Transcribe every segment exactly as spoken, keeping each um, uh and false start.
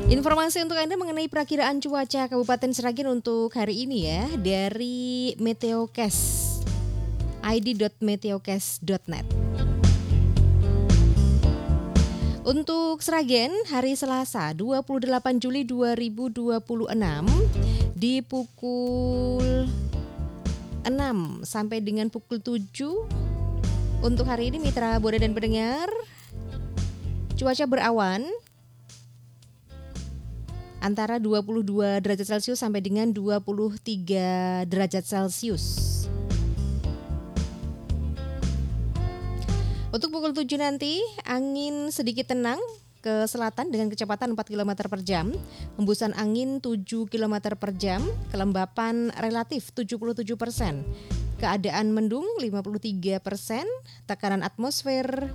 Informasi untuk Anda mengenai perakiraan cuaca Kabupaten Sragen untuk hari ini ya dari Meteocast i d dot meteocast dot net. Untuk Sragen hari Selasa dua puluh delapan Juli dua ribu dua puluh enam di pukul enam sampai dengan pukul tujuh untuk hari ini mitra Buana dan pendengar cuaca berawan antara dua puluh dua derajat Celcius sampai dengan dua puluh tiga derajat Celcius. Untuk pukul tujuh nanti, angin sedikit tenang ke selatan dengan kecepatan empat kilometer per jam, hembusan angin tujuh kilometer per jam, kelembapan relatif tujuh puluh tujuh persen, keadaan mendung lima puluh tiga persen, tekanan atmosfer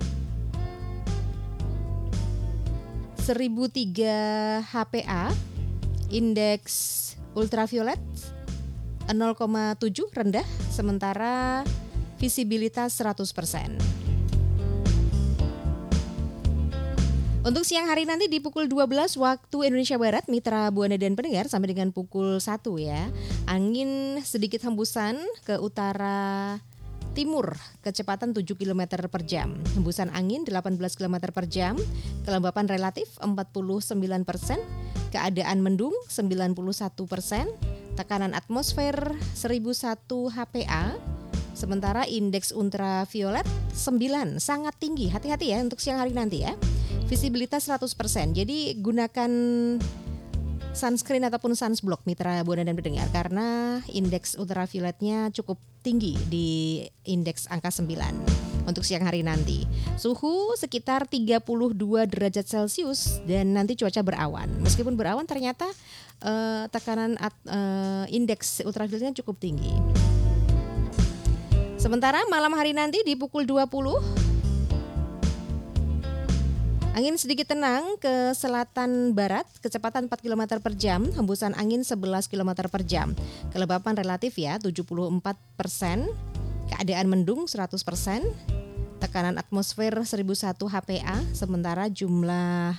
seribu tiga H P A, indeks ultraviolet nol koma tujuh rendah, sementara visibilitas seratus persen. Untuk siang hari nanti di pukul dua belas waktu Indonesia Barat, mitra Buana dan pendengar sampai dengan pukul satu ya. Angin sedikit hembusan ke utara timur, kecepatan tujuh kilometer per jam. Hembusan angin delapan belas kilometer per jam, kelembapan relatif empat puluh sembilan persen, keadaan mendung sembilan puluh satu persen, tekanan atmosfer seribu satu H P A, sementara indeks ultraviolet sembilan, sangat tinggi. Hati-hati ya untuk siang hari nanti ya. Visibilitas seratus persen, jadi gunakan sunscreen ataupun sunblock mitra Buana dan pendengar karena indeks ultravioletnya cukup tinggi di indeks angka sembilan untuk siang hari nanti. Suhu sekitar tiga puluh dua derajat Celcius dan nanti cuaca berawan. Meskipun berawan ternyata eh, tekanan at, eh, indeks ultravioletnya cukup tinggi. Sementara malam hari nanti di pukul dua puluh angin sedikit tenang ke selatan barat, kecepatan empat kilometer per jam, hembusan angin sebelas kilometer per jam. Kelembapan relatif ya tujuh puluh empat persen, keadaan mendung seratus persen, tekanan atmosfer seribu satu H P A, sementara jumlah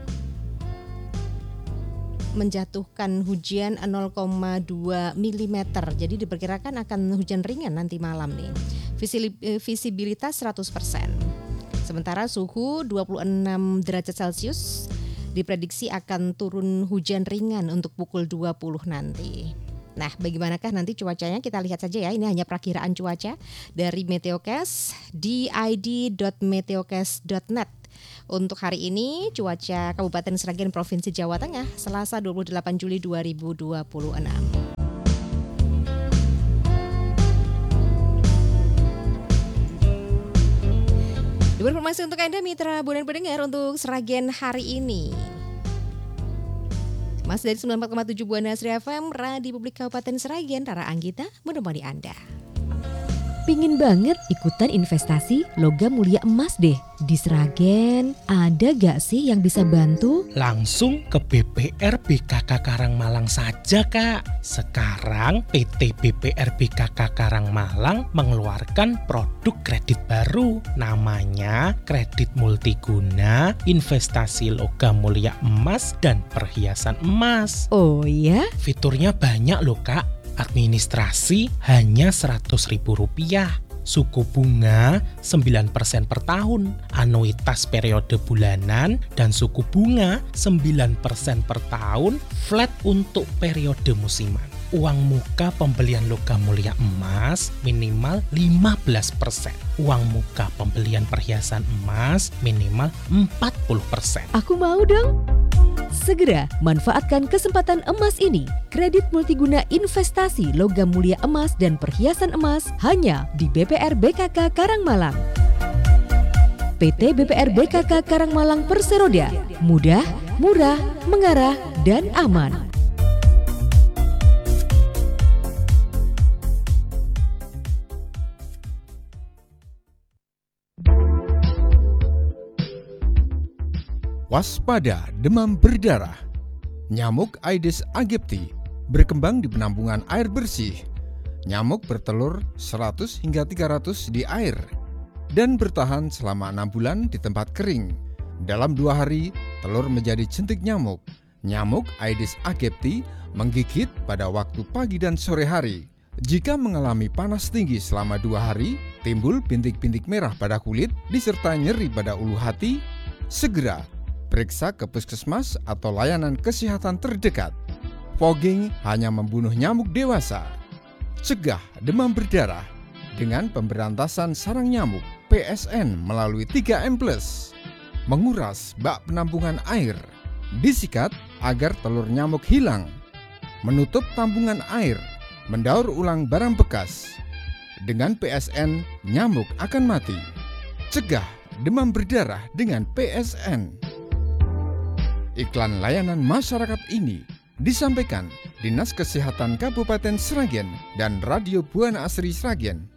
menjatuhkan hujan nol koma dua milimeter. Jadi diperkirakan akan hujan ringan nanti malam nih. Visibilitas seratus persen. Sementara suhu dua puluh enam derajat Celcius, diprediksi akan turun hujan ringan untuk pukul dua puluh nanti. Nah, bagaimanakah nanti cuacanya? Kita lihat saja ya, ini hanya perakiraan cuaca dari Meteocast di i d dot meteocast dot net. Untuk hari ini, cuaca Kabupaten Sragen Provinsi Jawa Tengah, Selasa dua puluh delapan Juli dua ribu dua puluh enam. Informasi untuk Anda mitra Buana dan pendengar untuk Sragen hari ini. Masih dari sembilan puluh empat koma tujuh Buana Asri F M, Radio Publik Kabupaten Sragen, Rara Anggita menemani Anda. Pingin banget ikutan investasi logam mulia emas deh. Di Sragen ada gak sih yang bisa bantu? Langsung ke B P R B K K Karangmalang saja Kak. Sekarang P T B P R B K K Karangmalang mengeluarkan produk kredit baru. Namanya kredit multiguna investasi logam mulia emas dan perhiasan emas. Oh ya? Fiturnya banyak loh Kak. Administrasi hanya seratus ribu rupiah, suku bunga sembilan persen per tahun, anuitas periode bulanan, dan suku bunga sembilan persen per tahun, flat untuk periode musiman. Uang muka pembelian logam mulia emas minimal lima belas persen. Uang muka pembelian perhiasan emas minimal empat puluh persen. Aku mau dong. Segera manfaatkan kesempatan emas ini. Kredit multiguna investasi logam mulia emas dan perhiasan emas hanya di B P R B K K Karangmalang. P T B P R B K K Karangmalang Perseroda. Mudah, murah, mengarah, dan aman. Waspada demam berdarah. Nyamuk Aedes aegypti berkembang di penampungan air bersih. Nyamuk bertelur seratus hingga tiga ratus di air dan bertahan selama enam bulan di tempat kering. Dalam dua hari, telur menjadi jentik nyamuk. Nyamuk Aedes aegypti menggigit pada waktu pagi dan sore hari. Jika mengalami panas tinggi selama dua hari, timbul bintik-bintik merah pada kulit, disertai nyeri pada ulu hati, segera periksa ke puskesmas atau layanan kesehatan terdekat. Fogging hanya membunuh nyamuk dewasa. Cegah demam berdarah dengan pemberantasan sarang nyamuk P S N melalui tiga M plus. Menguras bak penampungan air. Disikat agar telur nyamuk hilang. Menutup tambungan air. Mendaur ulang barang bekas. Dengan P S N, nyamuk akan mati. Cegah demam berdarah dengan P S N. Iklan layanan masyarakat ini disampaikan Dinas Kesehatan Kabupaten Sragen dan Radio Buana Asri Sragen.